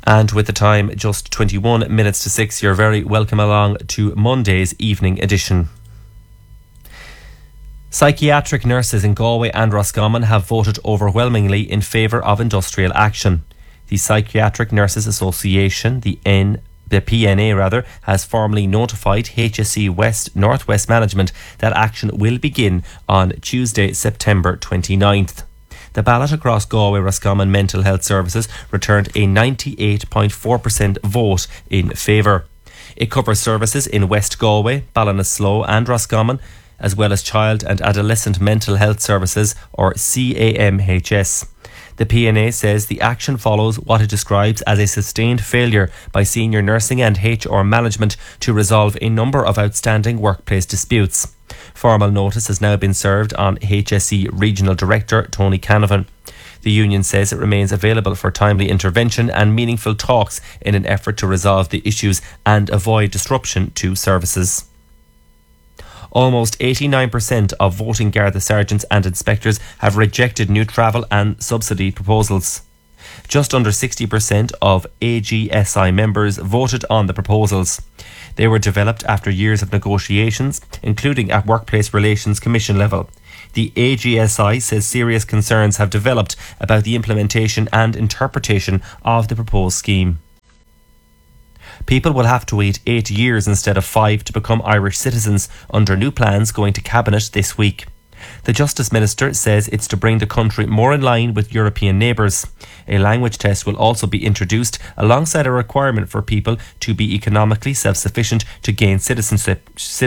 And with the time just 21 minutes to 6, you're very welcome along to Monday's evening edition. Psychiatric nurses in Galway and Roscommon have voted overwhelmingly in favour of industrial action. The Psychiatric Nurses Association, the PNA has formally notified HSE West Northwest Management that action will begin on Tuesday, September 29th. The ballot across Galway Roscommon Mental Health Services returned a 98.4% vote in favour. It covers services in West Galway, Ballinasloe and Roscommon, as well as child and adolescent mental health services, or CAMHS. The PNA says the action follows what it describes as a sustained failure by senior nursing and HR management to resolve a number of outstanding workplace disputes. Formal notice has now been served on HSE Regional Director Tony Canavan. The union says it remains available for timely intervention and meaningful talks in an effort to resolve the issues and avoid disruption to services. Almost 89% of voting Garda sergeants and inspectors have rejected new travel and subsidy proposals. Just under 60% of AGSI members voted on the proposals. They were developed after years of negotiations, including at Workplace Relations Commission level. The AGSI says serious concerns have developed about the implementation and interpretation of the proposed scheme. People will have to wait 8 years instead of 5 to become Irish citizens under new plans going to Cabinet this week. The Justice Minister says it's to bring the country more in line with European neighbours. A language test will also be introduced alongside a requirement for people to be economically self-sufficient to gain citizenship.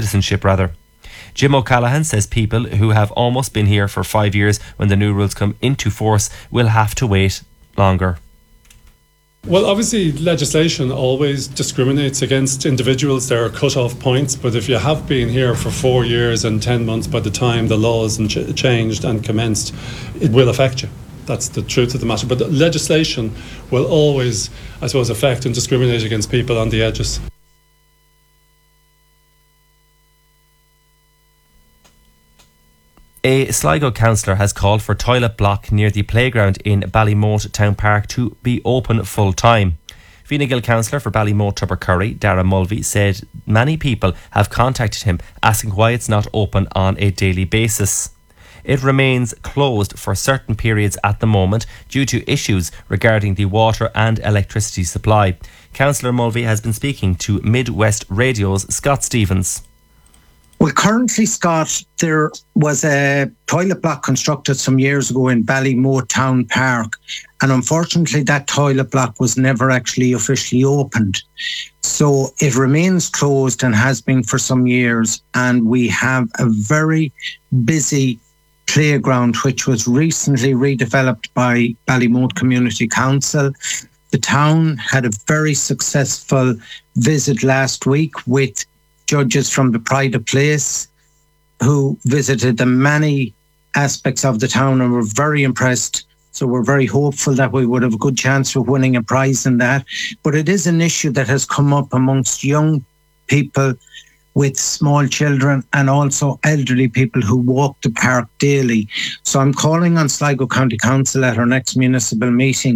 Jim O'Callaghan says people who have almost been here for 5 years when the new rules come into force will have to wait longer. Well, obviously, legislation always discriminates against individuals. There are cut-off points, but if you have been here for 4 years and 10 months by the time the laws changed and commenced, it will affect you. That's the truth of the matter. But the legislation will always, I suppose, affect and discriminate against people on the edges. A Sligo councillor has called for toilet block near the playground in Ballymote Town Park to be open full time. Fine Gael councillor for Ballymote Tubbercurry, Dara Mulvey, said many people have contacted him asking why it's not open on a daily basis. It remains closed for certain periods at the moment due to issues regarding the water and electricity supply. Councillor Mulvey has been speaking to Midwest Radio's Scott Stevens. Well, currently, Scott, there was a toilet block constructed some years ago in Ballymote Town Park, and unfortunately that toilet block was never actually officially opened. So it remains closed and has been for some years, and we have a very busy playground which was recently redeveloped by Ballymote Community Council. The town had a very successful visit last week with judges from the Pride of Place who visited the many aspects of the town and were very impressed. So we're very hopeful that we would have a good chance of winning a prize in that. But it is an issue that has come up amongst young people with small children and also elderly people who walk the park daily. So I'm calling on Sligo County Council at our next municipal meeting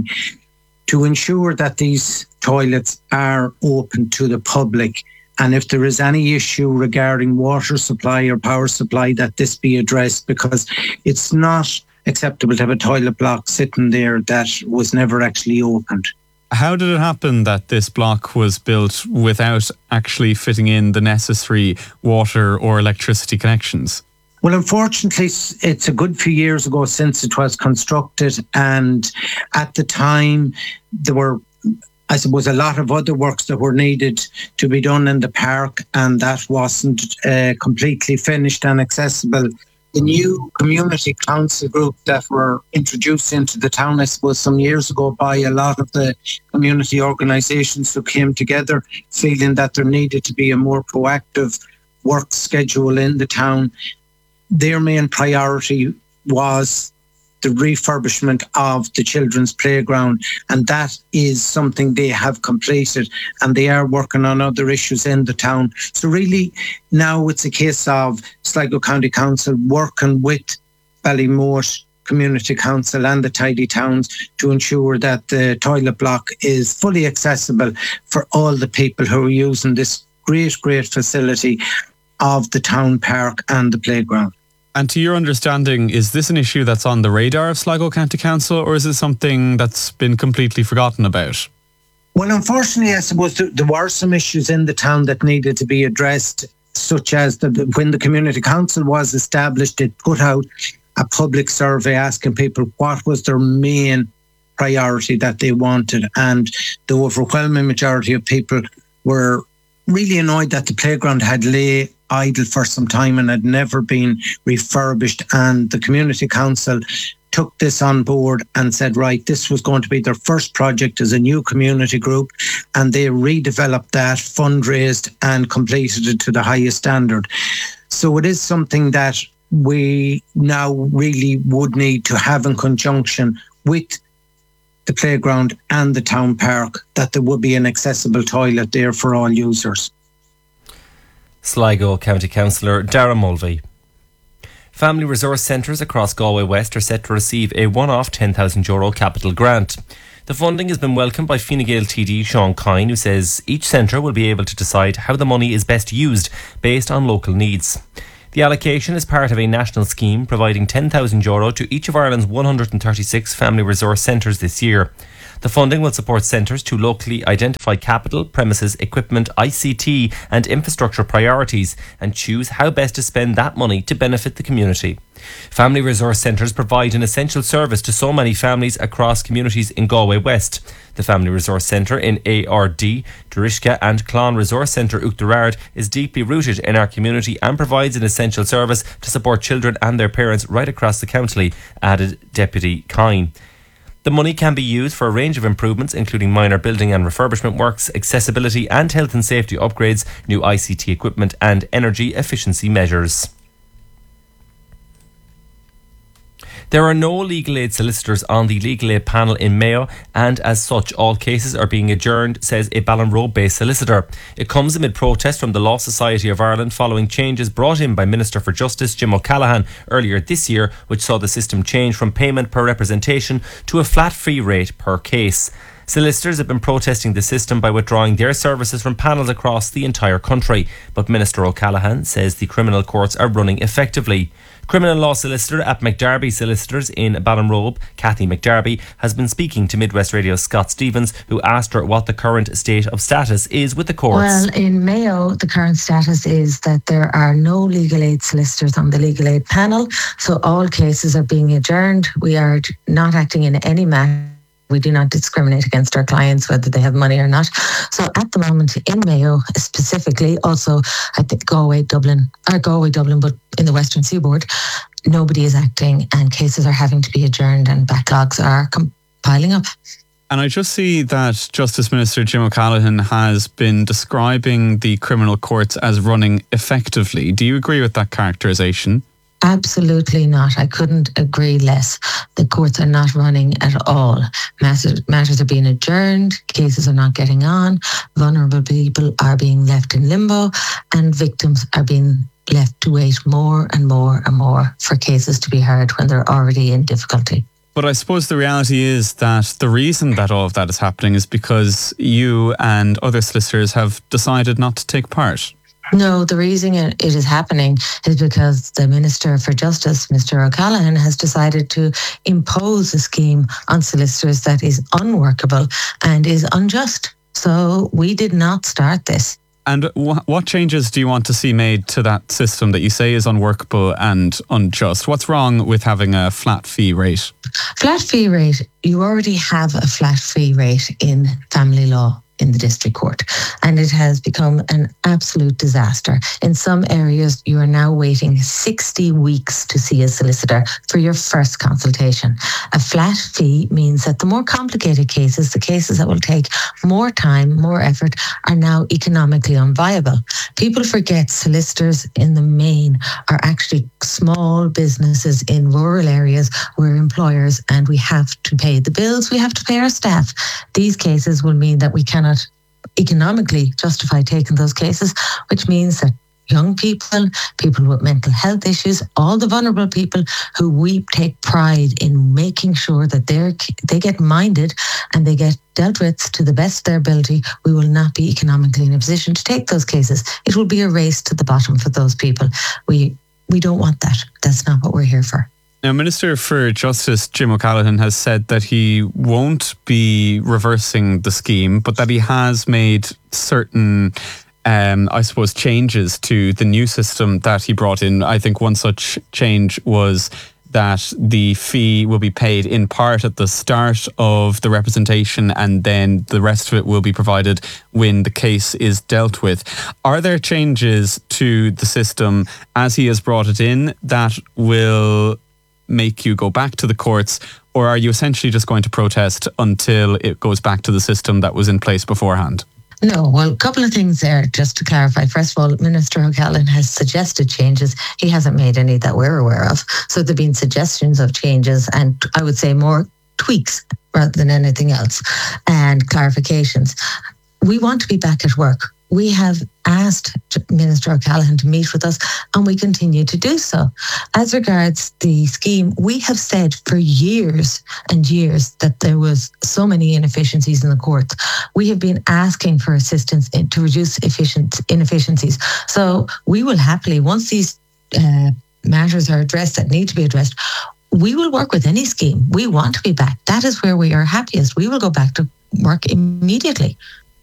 to ensure that these toilets are open to the public. And if there is any issue regarding water supply or power supply, that this be addressed, because it's not acceptable to have a toilet block sitting there that was never actually opened. How did it happen that this block was built without actually fitting in the necessary water or electricity connections? Well, unfortunately, it's a good few years ago since it was constructed, and at the time there were, I suppose, a lot of other works that were needed to be done in the park, and that wasn't completely finished and accessible. The new community council group that were introduced into the town, I suppose, some years ago by a lot of the community organisations who came together, feeling that there needed to be a more proactive work schedule in the town. Their main priority was the refurbishment of the children's playground, and that is something they have completed, and they are working on other issues in the town. So really now it's a case of Sligo County Council working with Ballymote Community Council and the Tidy Towns to ensure that the toilet block is fully accessible for all the people who are using this great facility of the town park and the playground. And to your understanding, is this an issue that's on the radar of Sligo County Council, or is it something that's been completely forgotten about? Well, unfortunately, I suppose there were some issues in the town that needed to be addressed, such as when the Community Council was established, it put out a public survey asking people what was their main priority that they wanted. And the overwhelming majority of people were really annoyed that the playground had lay idle for some time and had never been refurbished. And the Community Council took this on board and said, right, this was going to be their first project as a new community group. And they redeveloped that, fundraised and completed it to the highest standard. So it is something that we now really would need to have in conjunction with the playground and the town park, that there would be an accessible toilet there for all users. Sligo County Councillor Darragh Mulvey. Family resource centres across Galway West are set to receive a one-off €10,000 capital grant. The funding has been welcomed by Fine Gael TD Sean Kine, who says each centre will be able to decide how the money is best used based on local needs. The allocation is part of a national scheme providing €10,000 to each of Ireland's 136 family resource centres this year. The funding will support centres to locally identify capital, premises, equipment, ICT and infrastructure priorities and choose how best to spend that money to benefit the community. Family resource centres provide an essential service to so many families across communities in Galway West. The Family Resource Centre in ARD, Durishka and Clon Resource Centre Uachtarard is deeply rooted in our community and provides an essential service to support children and their parents right across the county, added Deputy Kine. The money can be used for a range of improvements, including minor building and refurbishment works, accessibility and health and safety upgrades, new ICT equipment and energy efficiency measures. There are no legal aid solicitors on the legal aid panel in Mayo, and as such all cases are being adjourned, says a Ballinrobe based solicitor. It comes amid protest from the Law Society of Ireland following changes brought in by Minister for Justice Jim O'Callaghan earlier this year, which saw the system change from payment per representation to a flat fee rate per case. Solicitors have been protesting the system by withdrawing their services from panels across the entire country, but Minister O'Callaghan says the criminal courts are running effectively. Criminal law solicitor at McDarby Solicitors in Ballinrobe, Cathy McDarby, has been speaking to Midwest Radio's Scott Stevens, who asked her what the current state of status is with the courts. Well, in Mayo, the current status is that there are no legal aid solicitors on the legal aid panel, so all cases are being adjourned. We are not acting in any matter. We do not discriminate against our clients, whether they have money or not. So at the moment in Mayo, specifically, also I think Galway, Dublin, but in the Western Seaboard, nobody is acting and cases are having to be adjourned and backlogs are piling up. And I just see that Justice Minister Jim O'Callaghan has been describing the criminal courts as running effectively. Do you agree with that characterisation? Absolutely not. I couldn't agree less. The courts are not running at all. Matters are being adjourned, cases are not getting on, vulnerable people are being left in limbo, and victims are being left to wait more and more and more for cases to be heard when they're already in difficulty. But I suppose the reality is that the reason that all of that is happening is because you and other solicitors have decided not to take part. No, the reason it is happening is because the Minister for Justice, Mr. O'Callaghan, has decided to impose a scheme on solicitors that is unworkable and is unjust. So we did not start this. And what changes do you want to see made to that system that you say is unworkable and unjust? What's wrong with having a flat fee rate? Flat fee rate, you already have a flat fee rate in family law in the district court, and it has become an absolute disaster. In some areas, you are now waiting 60 weeks to see a solicitor for your first consultation. A flat fee means that the more complicated cases, the cases that will take more time, more effort, are now economically unviable. People forget solicitors in the main are actually small businesses in rural areas. We're employers and we have to pay the bills, we have to pay our staff. These cases will mean that we cannot economically justify taking those cases, which means that young people, people with mental health issues, all the vulnerable people who we take pride in making sure that they get minded and they get dealt with to the best of their ability. We will not be economically in a position to take those cases. It will be a race to the bottom for those people. We don't want that. That's not what we're here for. Now, Minister for Justice Jim O'Callaghan has said that he won't be reversing the scheme, but that he has made certain changes to the new system that he brought in. I think one such change was that the fee will be paid in part at the start of the representation, and then the rest of it will be provided when the case is dealt with. Are there changes to the system as he has brought it in that will make you go back to the courts, or are you essentially just going to protest until it goes back to the system that was in place beforehand? No, well, a couple of things there just to clarify. First of all, Minister O'Callaghan has suggested changes. He hasn't made any that we're aware of. So there have been suggestions of changes, and I would say more tweaks rather than anything else, and clarifications. We want to be back at work. We have asked Minister O'Callaghan to meet with us, and we continue to do so. As regards the scheme, we have said for years and years that there was so many inefficiencies in the courts. We have been asking for assistance to reduce inefficiencies. So we will happily, once these matters are addressed that need to be addressed, we will work with any scheme. We want to be back. That is where we are happiest. We will go back to work immediately.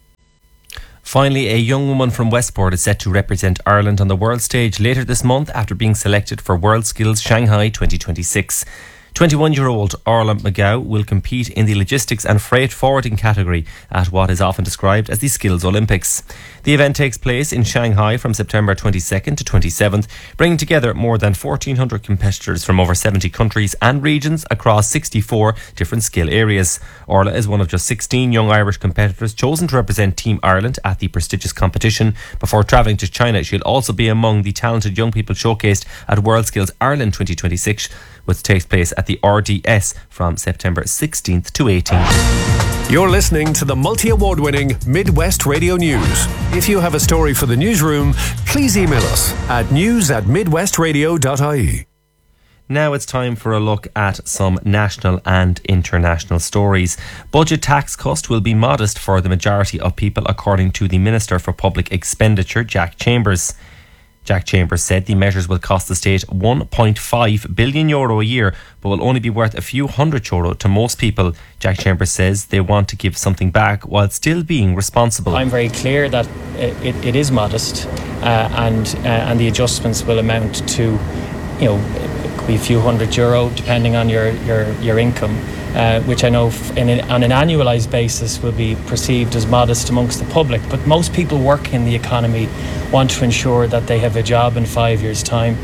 Finally, a young woman from Westport is set to represent Ireland on the world stage later this month after being selected for WorldSkills Shanghai 2026. 21-year-old Orla McGow will compete in the logistics and freight forwarding category at what is often described as the Skills Olympics. The event takes place in Shanghai from September 22nd to 27th, bringing together more than 1,400 competitors from over 70 countries and regions across 64 different skill areas. Orla is one of just 16 young Irish competitors chosen to represent Team Ireland at the prestigious competition. Before travelling to China, she'll also be among the talented young people showcased at WorldSkills Ireland 2026, which takes place at the RDS from September 16th to 18th. You're listening to the multi-award-winning Midwest Radio News. If you have a story for the newsroom, please email us at news@midwestradio.ie. Now it's time for a look at some national and international stories. Budget tax cut will be modest for the majority of people, according to the Minister for Public Expenditure, Jack Chambers. Jack Chambers said the measures will cost the state €1.5 billion a year, but will only be worth a few €100 to most people. Jack Chambers says they want to give something back while still being responsible. I'm very clear that it is modest, and the adjustments will amount to, it could be a few €100 depending on your income. Which I know on an annualised basis will be perceived as modest amongst the public. But most people working in the economy want to ensure that they have a job in 5 years' time.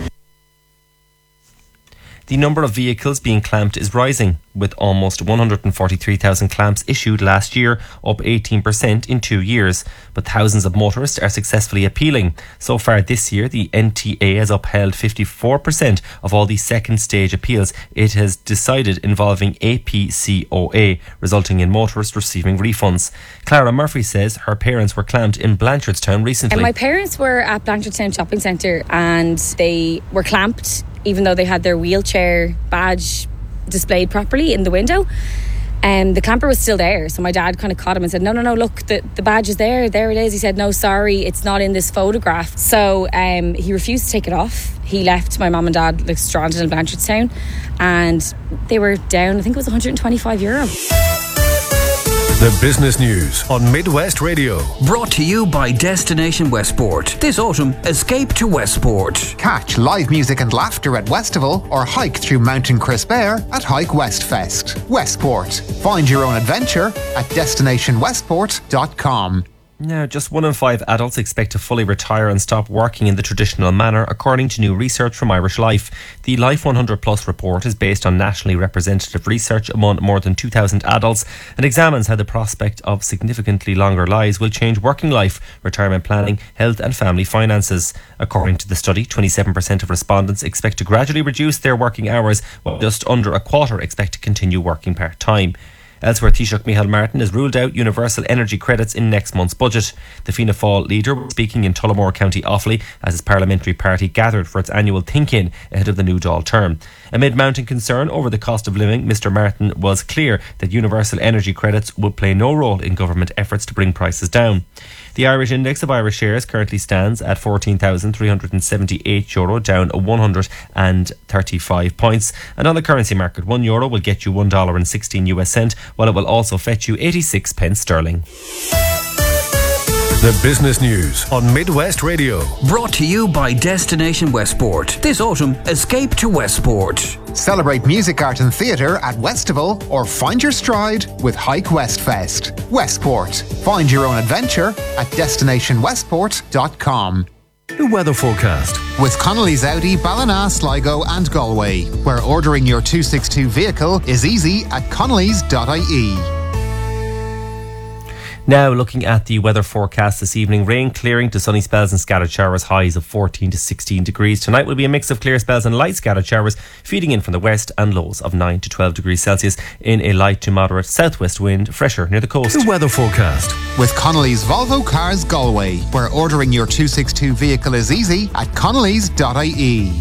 The number of vehicles being clamped is rising, with almost 143,000 clamps issued last year, up 18% in 2 years. But thousands of motorists are successfully appealing. So far this year, the NTA has upheld 54% of all the second stage appeals it has decided involving APCOA, resulting in motorists receiving refunds. Clara Murphy says her parents were clamped in Blanchardstown recently. And my parents were at Blanchardstown Shopping Centre and they were clamped even though they had their wheelchair badge displayed properly in the window. The clamper was still there, so my dad kind of caught him and said, no, look, the badge is there it is. He said, no, sorry, it's not in this photograph. So he refused to take it off. He left my mum and dad stranded in Blanchardstown, and they were down, I think it was €125. The business news on Midwest Radio. Brought to you by Destination Westport. This autumn, escape to Westport. Catch live music and laughter at Westival or hike through Mountain Crisp Air at Hike Westfest. Westport. Find your own adventure at destinationwestport.com. Now, just 1 in 5 adults expect to fully retire and stop working in the traditional manner, according to new research from Irish Life. The Life 100 Plus report is based on nationally representative research among more than 2,000 adults and examines how the prospect of significantly longer lives will change working life, retirement planning, health and family finances. According to the study, 27% of respondents expect to gradually reduce their working hours, while just under a quarter expect to continue working part-time. Elsewhere, Taoiseach Micheál Martin has ruled out universal energy credits in next month's budget. The Fianna Fáil leader was speaking in Tullamore, County Offaly, as his parliamentary party gathered for its annual think-in ahead of the new Dáil term. Amid mounting concern over the cost of living, Mr Martin was clear that universal energy credits would play no role in government efforts to bring prices down. The Irish index of Irish shares currently stands at €14,378, down 135 points. And on the currency market, €1 will get you $1.16, while it will also fetch you 86 pence sterling. The business news on Midwest Radio. Brought to you by Destination Westport. This autumn, escape to Westport. Celebrate music, art and theatre at Westival or find your stride with Hike West Fest. Westport. Find your own adventure at destinationwestport.com. The weather forecast. With Connolly's Audi, Ballina, Sligo and Galway, where ordering your 262 vehicle is easy at connellys.ie. Now looking at the weather forecast this evening, rain clearing to sunny spells and scattered showers, highs of 14 to 16 degrees. Tonight will be a mix of clear spells and light scattered showers feeding in from the west, and lows of 9 to 12 degrees Celsius in a light to moderate southwest wind, fresher near the coast. The weather forecast. With Connolly's Volvo Cars Galway, where ordering your 262 vehicle is easy at connellys.ie.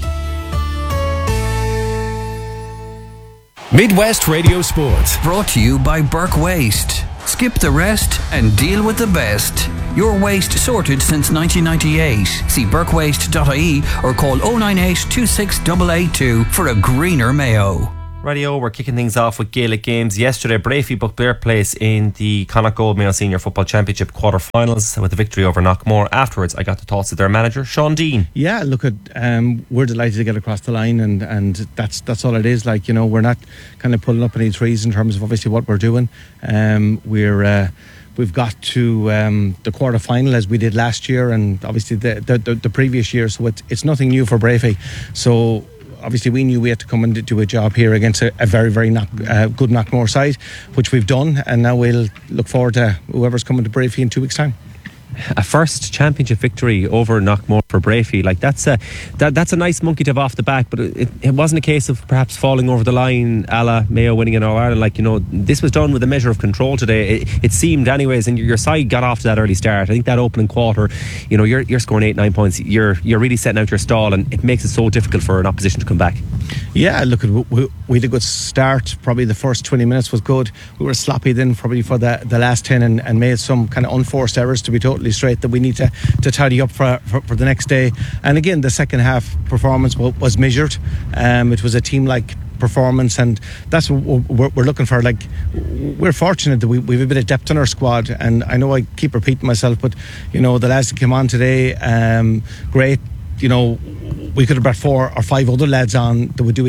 Midwest Radio Sport. Brought to you by Burke Waste. Skip the rest and deal with the best. Your waste sorted since 1998. See burkewaste.ie or call 098 26882 for a greener Mayo. Radio, we're kicking things off with Gaelic games. Yesterday, Brafey booked their place in the Connacht Gold Mayo Senior Football Championship quarter-finals with a victory over Knockmore. Afterwards, I got the thoughts of their manager, Sean Dean. Yeah, look, we're delighted to get across the line, and that's all it is. Like, you know, we're not kind of pulling up any trees in terms of obviously what we're doing. We've got to the quarter-final as we did last year, and obviously the previous year. So it's nothing new for Brafey. So obviously we knew we had to come and do a job here against a very, very good Knockmore side, which we've done, and now we'll look forward to whoever's coming to Brafey in 2 weeks' time. A first championship victory over Knockmore for Brafey, like that's a nice monkey to have off the back, but it wasn't a case of perhaps falling over the line a la Mayo winning in All-Ireland. Like, you know, this was done with a measure of control today. It seemed anyways, and your side got off to that early start. I think that opening quarter, you know, you're scoring 8-9 points, you're really setting out your stall, and it makes it so difficult for an opposition to come back. Yeah, look, we had a good start. Probably the first 20 minutes was good. We were sloppy then probably for the last 10 and made some kind of unforced errors, to be totally straight, that we need to tidy up for the next day. And again, the second half performance was measured. It was a team-like performance, and that's what we're looking for. Like, we're fortunate that we have a bit of depth in our squad, and I know I keep repeating myself, but you know, the lads that came on today, great. You know, we could have brought 4 or 5 other lads on that would do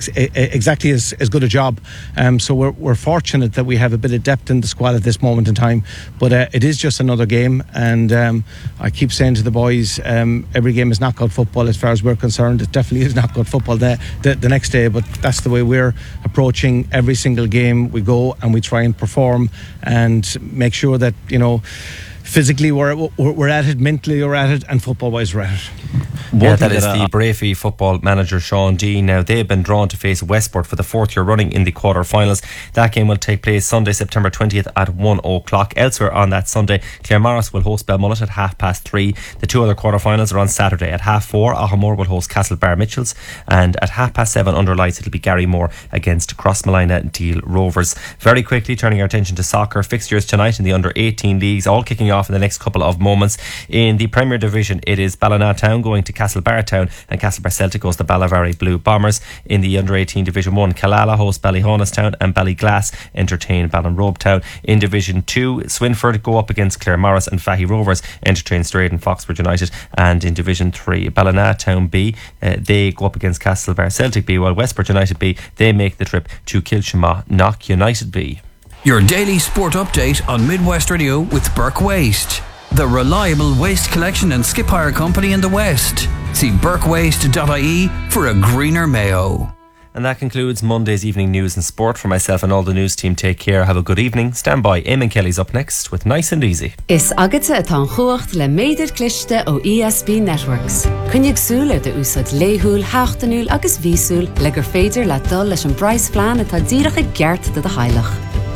exactly as good a job. So we're fortunate that we have a bit of depth in the squad at this moment in time. But it is just another game, and I keep saying to the boys, every game is knockout football as far as we're concerned. It definitely is knockout football the next day, but that's the way we're approaching every single game. We go and we try and perform and make sure that, you know, physically we're at it, mentally we're at it, and football wise we're at it. Yeah, that is the Brafey football manager, Sean Dean. Now, they've been drawn to face Westport for the 4th year running in the quarter-finals. That game will take place Sunday, September 20th at 1 o'clock. Elsewhere on that Sunday, Claremorris will host Belmullet at 3:30. The 2 other quarter-finals are on Saturday at 4:30. Ahamore will host Castlebar Mitchells, and at 7:30 under lights it'll be Garrymore against Crossmalina Deal Rovers. Very quickly, turning our attention to soccer, fixtures tonight in the under-18 leagues, all kicking off in the next couple of moments. In the Premier Division, it is Ballina Town going to Castlebar Town, and Castlebar Celtic goes to Ballavary Blue Bombers. In the under-18 Division 1, Killala hosts Ballyhonus Town, and Ballyglass entertain Ballinrobe Town. In Division 2, Swinford go up against Claremorris, and Fahy Rovers entertain Straden Foxford United. And in Division 3, Ballina Town B, they go up against Castlebar Celtic B, while Westport United B, they make the trip to Kilshima Knock United B. Your daily sport update on Midwest Radio with Burke Waste, the reliable waste collection and skip hire company in the West. See burkewaste.ie for a greener Mayo. And that concludes Monday's evening news and sport. For myself and all the news team, take care, have a good evening. Stand by, Eamon Kelly's up next with Nice and Easy. Is agate atá chuacht le méidir cliste ó ESB Networks. Cynnig súl de úsad léhúl, hachtanúl agus vísúl le gur féidir le dul leis an Bryce Flan atá díreach a gceart de hailach.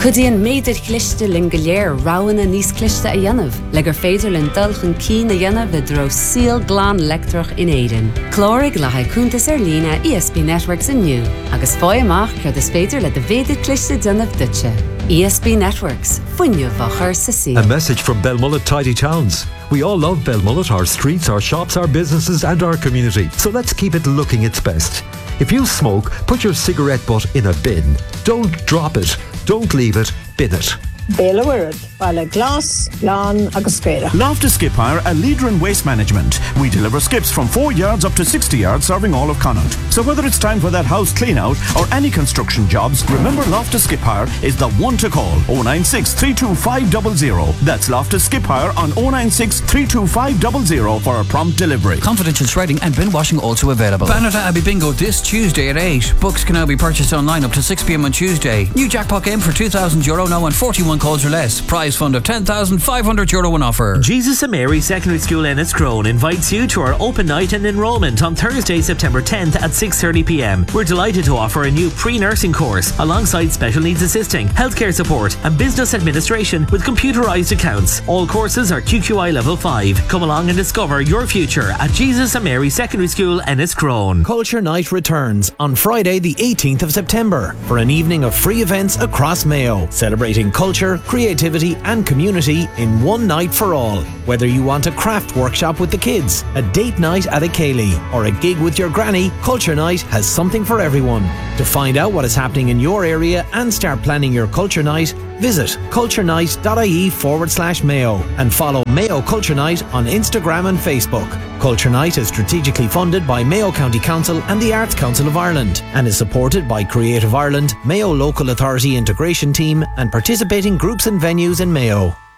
Cudaíon méidir cliste lin go léir ráhanna níos cliste a dhéanamh, le gur féidir linn dulchan cí na dhéanamh le dro síl glán lectrach in éidean. Clórig le haicúntas lína ESB Networks inniu, agus fáil amach chuir is féidir le de bhéidir cliste déanamh duitse. ESB Networks, fuinneamh a chur sa sí. A message from Belmullet Tidy Towns. We all love Belmullet, our streets, our shops, our businesses and our community. So let's keep it looking its best. If you smoke, put your cigarette butt in a bin. Don't drop it. Don't leave it. Bin it. Béla Wirad, Bala Glass, Lan agus Spera. Loftus Skip Hire, a leader in waste management. We deliver skips from 4 yards up to 60 yards, serving all of Connaught. So whether it's time for that house clean out or any construction jobs, remember Loftus Skip Hire is the one to call. 096 325 00. That's Loftus Skip Hire on 096 325 00 for a prompt delivery. Confidential shredding and bin washing also available. Bannerta Abbey Bingo this Tuesday at 8. Books can now be purchased online up to 6 p.m. on Tuesday. New jackpot game for €2,000 now on 41 calls or less. Prize fund of €10,500 on offer. Jesus and Mary Secondary School Enniscrone invites you to our open night and enrolment on Thursday, September 10th at 6:30 p.m. We're delighted to offer a new pre-nursing course alongside special needs assisting, healthcare support and business administration with computerised accounts. All courses are QQI level 5. Come along and discover your future at Jesus and Mary Secondary School Enniscrone. Culture Night returns on Friday the 18th of September for an evening of free events across Mayo, celebrating culture, creativity and community in one night for all. Whether you want a craft workshop with the kids, a date night at a Ceilidh or a gig with your granny, Culture Night has something for everyone. To find out what is happening in your area and start planning your Culture Night, visit culturenight.ie/Mayo and follow Mayo Culture Night on Instagram and Facebook. Culture Night is strategically funded by Mayo County Council and the Arts Council of Ireland and is supported by Creative Ireland, Mayo Local Authority Integration Team and participating groups and venues in Mayo.